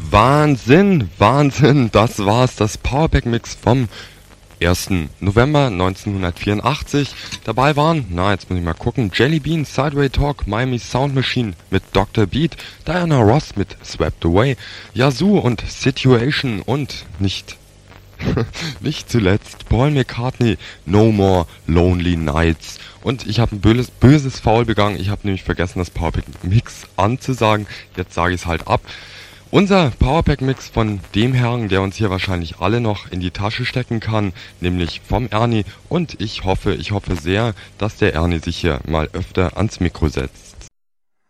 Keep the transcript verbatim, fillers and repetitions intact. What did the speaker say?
Wahnsinn, Wahnsinn, das war's, das Powerpack-Mix vom ersten November neunzehnhundertvierundachtzig. Dabei waren, na jetzt muss ich mal gucken, Jelly Bean, Sideway Talk, Miami Sound Machine mit Doktor Beat, Diana Ross mit Swept Away, Yazoo und Situation und nicht, nicht zuletzt Paul McCartney, No More Lonely Nights. Und ich habe ein böses, böses Foul begangen, ich habe nämlich vergessen, das Powerpack-Mix anzusagen, jetzt sage ich es halt ab. Unser Powerpack-Mix von dem Herrn, der uns hier wahrscheinlich alle noch in die Tasche stecken kann, nämlich vom Ernie. Und ich hoffe, ich hoffe sehr, dass der Ernie sich hier mal öfter ans Mikro setzt.